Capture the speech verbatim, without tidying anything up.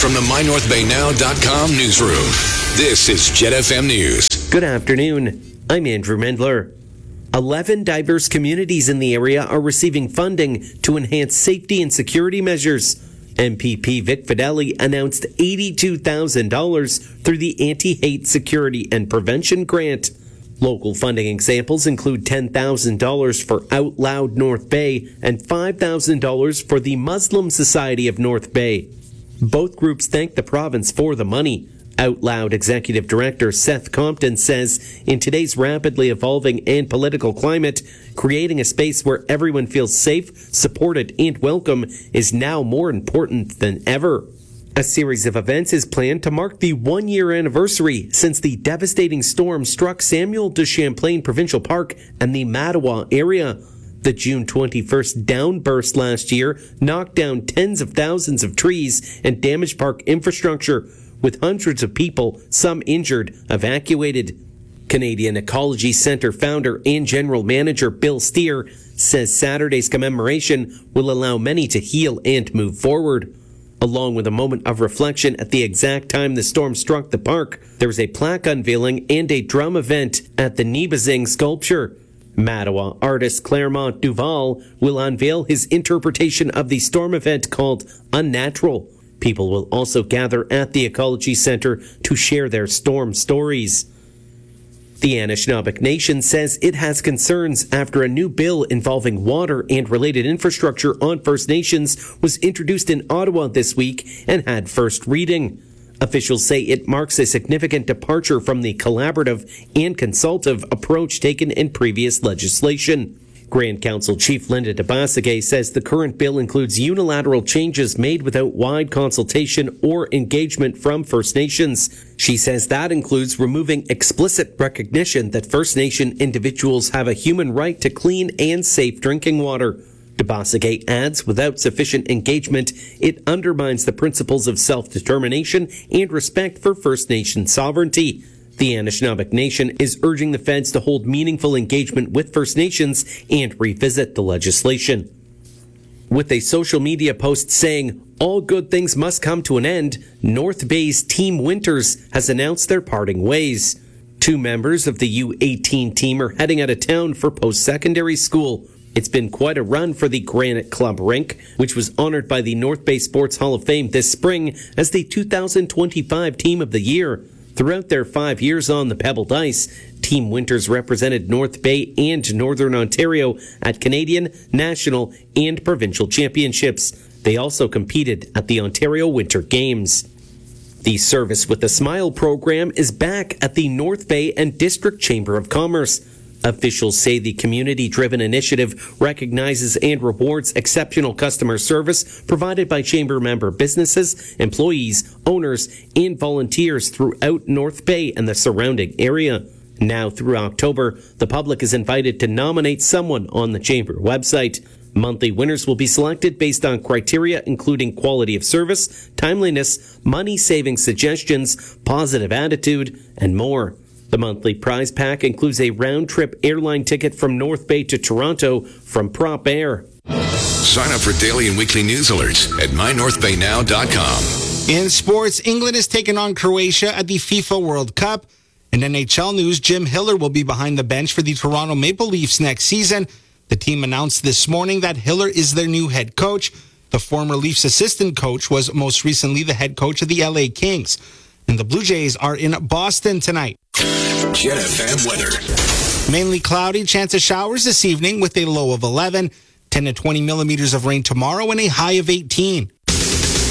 From the my north bay now dot com newsroom, this is Jet F M News. Good afternoon. I'm Andrew Mendler. Eleven diverse communities in the area are receiving funding to enhance safety and security measures. M P P Vic Fideli announced eighty-two thousand dollars through the Anti-Hate Security and Prevention Grant. Local funding examples include ten thousand dollars for Out Loud North Bay and five thousand dollars for the Muslim Society of North Bay. Both groups thank the province for the money. Out Loud Executive Director Seth Compton says, in today's rapidly evolving and political climate, creating a space where everyone feels safe, supported, and welcome is now more important than ever. A series of events is planned to mark the one-year anniversary since the devastating storm struck Samuel de Champlain Provincial Park and the Mattawa area. The June twenty-first downburst last year knocked down tens of thousands of trees and damaged park infrastructure, with hundreds of people, some injured, evacuated. Canadian Ecology Centre founder and general manager Bill Steer says Saturday's commemoration will allow many to heal and move forward. Along with a moment of reflection at the exact time the storm struck the park, there was a plaque unveiling and a drum event at the Nibazing sculpture. Mattawa artist Claremont Duval will unveil his interpretation of the storm event called Unnatural. People will also gather at the Ecology Centre to share their storm stories. The Anishinaabe Nation says it has concerns after a new bill involving water and related infrastructure on First Nations was introduced in Ottawa this week and had first reading. Officials say it marks a significant departure from the collaborative and consultative approach taken in previous legislation. Grand Council Chief Linda Tabasagay says the current bill includes unilateral changes made without wide consultation or engagement from First Nations. She says that includes removing explicit recognition that First Nation individuals have a human right to clean and safe drinking water. Tabasagay adds, without sufficient engagement, it undermines the principles of self-determination and respect for First Nation sovereignty. The Anishinaabe Nation is urging the feds to hold meaningful engagement with First Nations and revisit the legislation. With a social media post saying, all good things must come to an end, North Bay's Team Winters has announced their parting ways. Two members of the U eighteen team are heading out of town for post-secondary school. It's been quite a run for the Granite Club rink, which was honored by the North Bay Sports Hall of Fame this spring as the two thousand twenty-five Team of the Year. Throughout their five years on the pebbled ice, Team Winters represented North Bay and Northern Ontario at Canadian, national, and provincial championships. They also competed at the Ontario Winter Games. The Service with a Smile program is back at the North Bay and District Chamber of Commerce. Officials say the community-driven initiative recognizes and rewards exceptional customer service provided by chamber member businesses, employees, owners, and volunteers throughout North Bay and the surrounding area. Now through October, the public is invited to nominate someone on the chamber website. Monthly winners will be selected based on criteria including quality of service, timeliness, money-saving suggestions, positive attitude, and more. The monthly prize pack includes a round-trip airline ticket from North Bay to Toronto from Prop Air. Sign up for daily and weekly news alerts at my north bay now dot com. In sports, England has taken on Croatia at the FIFA World Cup. In N H L news, Jim Hiller will be behind the bench for the Toronto Maple Leafs next season. The team announced this morning that Hiller is their new head coach. The former Leafs assistant coach was most recently the head coach of the L A Kings. And the Blue Jays are in Boston tonight. Jet F M weather. Mainly cloudy, chance of showers this evening with a low of eleven, ten to twenty millimeters of rain tomorrow and a high of eighteen.